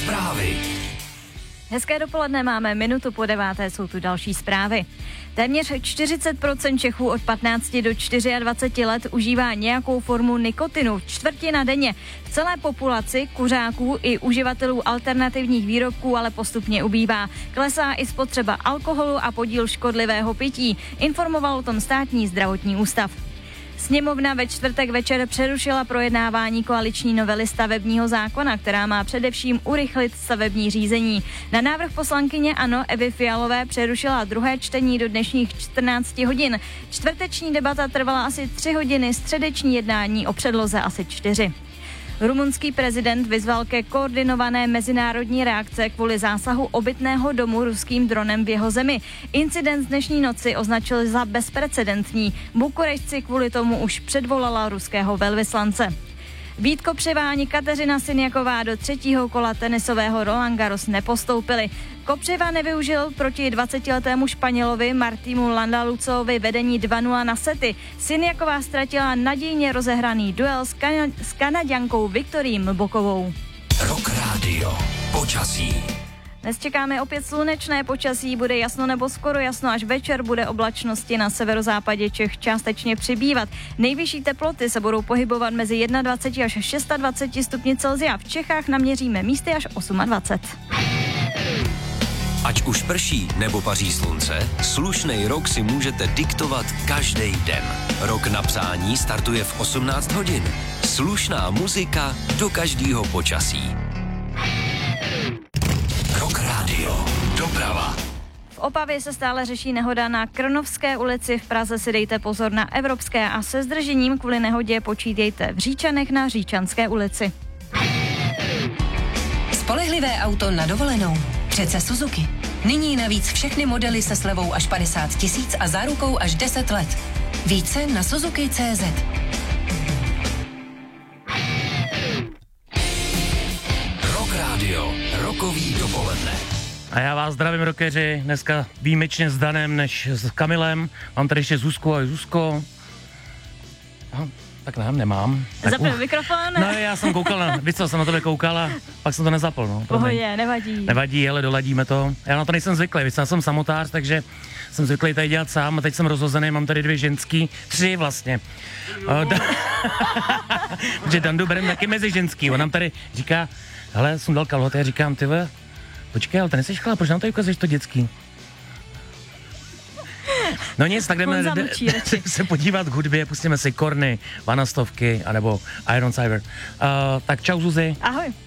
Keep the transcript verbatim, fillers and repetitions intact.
Zprávy. Hezké dopoledne, máme minutu po deváté, jsou tu další zprávy. Téměř čtyřicet procent Čechů od patnácti do dvaceti čtyř let užívá nějakou formu nikotinu, čtvrtina denně. V celé populaci kuřáků i uživatelů alternativních výrobků ale postupně ubývá. Klesá i spotřeba alkoholu a podíl škodlivého pití, informoval o tom Státní zdravotní ústav. Sněmovna ve čtvrtek večer přerušila projednávání koaliční novely stavebního zákona, která má především urychlit stavební řízení. Na návrh poslankyně ANO Evy Fialové přerušila druhé čtení do dnešních čtrnácti hodin. Čtvrteční debata trvala asi tři hodiny, středeční jednání o předloze asi čtyři. Rumunský prezident vyzval ke koordinované mezinárodní reakce kvůli zásahu obytného domu ruským dronem v jeho zemi. Incident z dnešní noci označil za bezprecedentní. Bukurešť kvůli tomu už předvolala ruského velvyslance. Vít Kopřiva ani Kateřina Sinjaková do třetího kola tenisového Roland Garros nepostoupili. Kopřiva nevyužil proti dvacetiletému Španělovi Martínu Landalucovi vedení dva nula na sety. Sinjaková ztratila nadějně rozehraný duel s, kana- s Kanaďankou Viktorií Mlbokovou. Rock Radio. Počasí. Dnes čekáme opět slunečné počasí, bude jasno nebo skoro jasno, až večer bude oblačnosti na severozápadě Čech částečně přibývat. Nejvyšší teploty se budou pohybovat mezi dvacet jedna až dvacet šest stupni Celsia. V Čechách naměříme místy až dvacet osm. Ať už prší nebo paří slunce, slušnej rok si můžete diktovat každý den. Rok na přání startuje v osmnáct hodin. Slušná muzika do každého počasí. Rock Radio. Doprava. V Opavě se stále řeší nehoda na Krnovské ulici, v Praze si dejte pozor na Evropské a se zdržením kvůli nehodě počítejte v Říčanech na Říčanské ulici. Spolehlivé auto na dovolenou. Přece Suzuki. Nyní navíc všechny modely se slevou až padesát tisíc a zárukou až deset let. Více na Suzuki tečka cé zet. Rock Radio. Rokový dopoledne. A já vás zdravím, rockeři, dneska výjimečně s Danem než s Kamilem. Mám tady ještě Zuzku, a Zuzko. Aha, tak ne, nemám. Zapnu uh. mikrofon. No, já jsem koukal na, víš co, jsem na tebe koukal a pak jsem to nezapl, no. Pohodě, nevadí. Nevadí, ale doladíme to. Já na to nejsem zvyklý, víš, já jsem samotář, takže jsem zvyklý tady dělat sám a teď jsem rozhozený, mám tady dvě ženský, tři vlastně. Uh, da- že Dandu berem taky mezi ženský, on nám tady říká, hele, jsem dal kalhoty a říkám, ty ve, počkej, ale ty nejsi chlap, proč nám tady ukazuješ to dětský? No nic, tak jdeme d- d- se podívat k hudbě, pustíme si Korny, Vanastovky, anebo Iron Cyber. Uh, tak čau Zuzi. Ahoj.